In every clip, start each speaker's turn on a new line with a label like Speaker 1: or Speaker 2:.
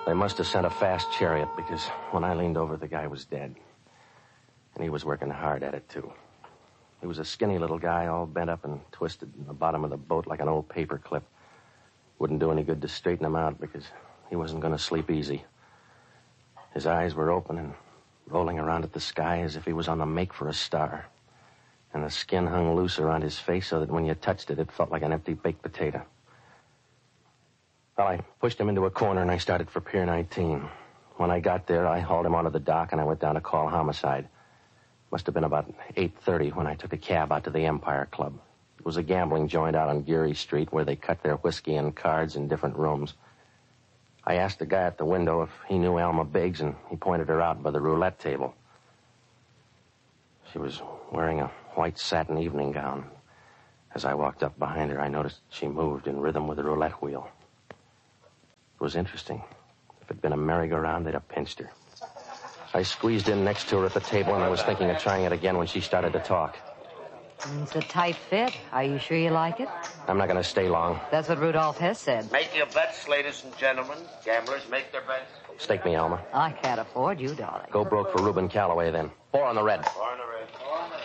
Speaker 1: They must have sent a fast chariot because when I leaned over, the guy was dead. And he was working hard at it, too. He was a skinny little guy, all bent up and twisted in the bottom of the boat like an old paper clip. Wouldn't do any good to straighten him out because he wasn't going to sleep easy. His eyes were open and rolling around at the sky as if he was on the make for a star. And the skin hung loose around his face so that when you touched it, it felt like an empty baked potato. Well, I pushed him into a corner and I started for Pier 19. When I got there, I hauled him onto the dock and I went down to call homicide. Must have been about 8:30 when I took a cab out to the Empire Club. It was a gambling joint out on Geary Street where they cut their whiskey and cards in different rooms. I asked the guy at the window if he knew Alma Biggs, and he pointed her out by the roulette table. She was wearing a white satin evening gown. As I walked up behind her, I noticed she moved in rhythm with the roulette wheel. It was interesting. If it'd been a merry-go-round, they'd have pinched her. I squeezed in next to her at the table, and I was thinking of trying it again when she started to talk.
Speaker 2: It's a tight fit. Are you sure you like it?
Speaker 1: I'm not going to stay long.
Speaker 2: That's what Rudolph Hess said.
Speaker 3: Make your bets, ladies and gentlemen. Gamblers make their bets.
Speaker 1: Stake me, Alma.
Speaker 2: I can't afford you, darling.
Speaker 1: Go broke for Reuben Calloway, then. 4 on the red.
Speaker 3: 4 on the red. 4 on the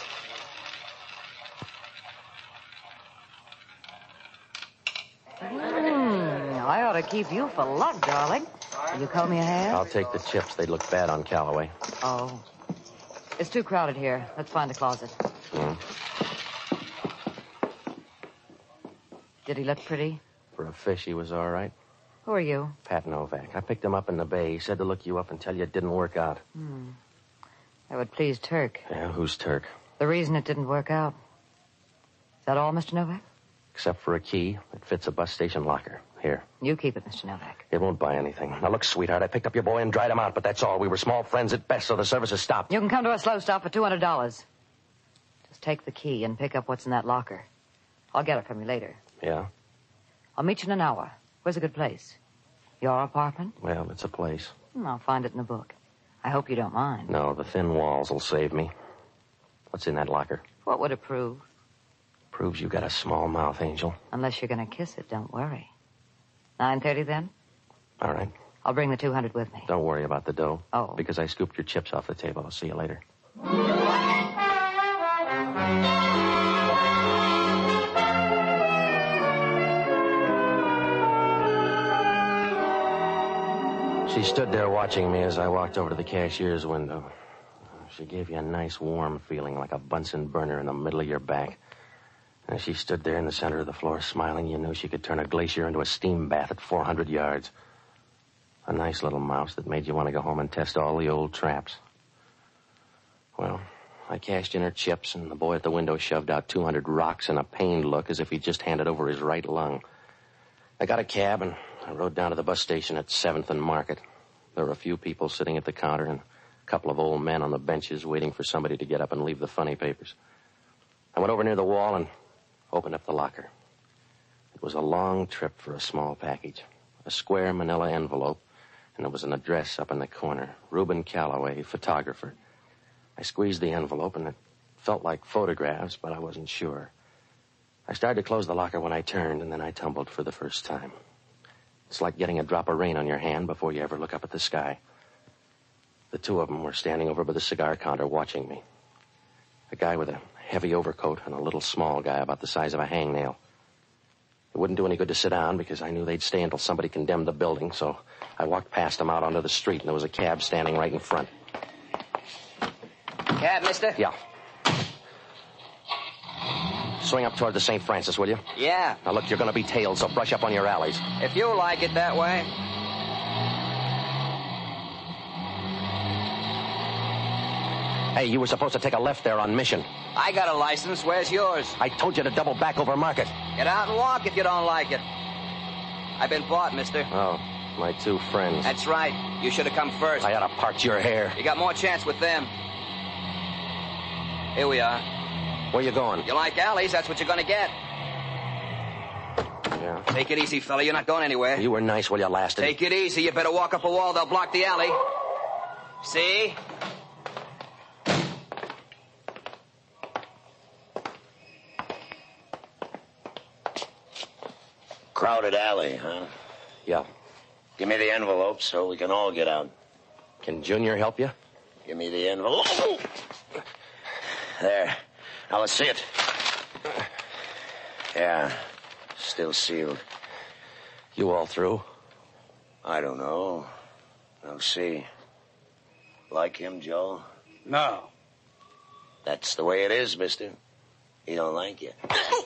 Speaker 3: red.
Speaker 2: I ought to keep you for luck, darling. Will you call me a hand?
Speaker 1: I'll take the chips. They'd look bad on Calloway.
Speaker 2: Oh. It's too crowded here. Let's find a closet. Did he look pretty?
Speaker 1: For a fish, he was all right.
Speaker 2: Who are you?
Speaker 1: Pat Novak. I picked him up in the bay. He said to look you up and tell you it didn't work out.
Speaker 2: That would please Turk.
Speaker 1: Yeah, who's Turk?
Speaker 2: The reason it didn't work out. Is that all, Mr. Novak?
Speaker 1: Except for a key that fits a bus station locker. Here.
Speaker 2: You keep it, Mr. Novak.
Speaker 1: It won't buy anything. Now, look, sweetheart, I picked up your boy and dried him out, but that's all. We were small friends at best, so the service has stopped.
Speaker 2: You can come to a slow stop for $200. Just take the key and pick up what's in that locker. I'll get it from you later.
Speaker 1: Yeah?
Speaker 2: I'll meet you in an hour. Where's a good place? Your apartment?
Speaker 1: Well, it's a place.
Speaker 2: I'll find it in the book. I hope you don't mind.
Speaker 1: No, the thin walls will save me. What's in that locker?
Speaker 2: What would it prove?
Speaker 1: Proves you got a small mouth, Angel.
Speaker 2: Unless you're going to kiss it, don't worry. 9:30 then?
Speaker 1: All right.
Speaker 2: I'll bring the 200 with me.
Speaker 1: Don't worry about the dough.
Speaker 2: Oh.
Speaker 1: Because I scooped your chips off the table. I'll see you later. She stood there watching me as I walked over to the cashier's window. She gave you a nice warm feeling like a Bunsen burner in the middle of your back. As she stood there in the center of the floor smiling, you knew she could turn a glacier into a steam bath at 400 yards. A nice little mouse that made you want to go home and test all the old traps. Well, I cashed in her chips, and the boy at the window shoved out 200 rocks and a pained look as if he'd just handed over his right lung. I got a cab, and I rode down to the bus station at 7th and Market. There were a few people sitting at the counter and a couple of old men on the benches waiting for somebody to get up and leave the funny papers. I went over near the wall and opened up the locker. It was a long trip for a small package. A square manila envelope, and there was an address up in the corner. Reuben Calloway, photographer. I squeezed the envelope, and it felt like photographs, but I wasn't sure. I started to close the locker when I turned, and then I tumbled for the first time. It's like getting a drop of rain on your hand before you ever look up at the sky. The two of them were standing over by the cigar counter watching me. A guy with a heavy overcoat and a little small guy about the size of a hangnail. It wouldn't do any good to sit down because I knew they'd stay until somebody condemned the building, so I walked past them out onto the street, and there was a cab standing right in front.
Speaker 4: Cab, mister?
Speaker 1: Yeah. Swing up toward the St. Francis, will you?
Speaker 4: Yeah.
Speaker 1: Now, look, you're going to be tailed, so brush up on your alleys.
Speaker 4: If you like it that way.
Speaker 1: Hey, you were supposed to take a left there on Mission.
Speaker 4: I got a license. Where's yours?
Speaker 1: I told you to double back over Market.
Speaker 4: Get out and walk if you don't like it. I've been bought, mister.
Speaker 1: Oh, my two friends.
Speaker 4: That's right. You should have come first.
Speaker 1: I ought to part your hair.
Speaker 4: You got more chance with them. Here we are.
Speaker 1: Where you going?
Speaker 4: You like alleys, that's what you're going to get.
Speaker 1: Yeah.
Speaker 4: Take it easy, fella. You're not going anywhere.
Speaker 1: You were nice while you lasted.
Speaker 4: Take it easy. You better walk up a wall. They'll block the alley. See?
Speaker 3: Crowded alley, huh?
Speaker 1: Yeah.
Speaker 3: Give me the envelope so we can all get out.
Speaker 1: Can Junior help you?
Speaker 3: Give me the envelope. There. Now let's see it. Yeah. Still sealed.
Speaker 1: You all through?
Speaker 3: I don't know. I'll see. Like him, Joe?
Speaker 5: No.
Speaker 3: That's the way it is, mister. He don't like you.